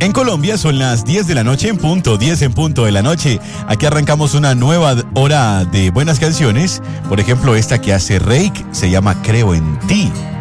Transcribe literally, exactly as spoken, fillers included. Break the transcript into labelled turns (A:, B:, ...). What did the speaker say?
A: En Colombia son las diez de la noche en punto, diez en punto de la noche. Aquí arrancamos una nueva hora de buenas canciones. Por ejemplo, esta que hace Reik se llama Creo en ti.